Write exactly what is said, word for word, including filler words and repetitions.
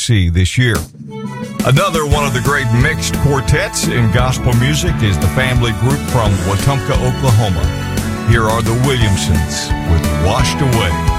See this year. Another one of the great mixed quartets in gospel music is the family group from Wetumpka, Oklahoma. Here are the Williamsons with Washed Away.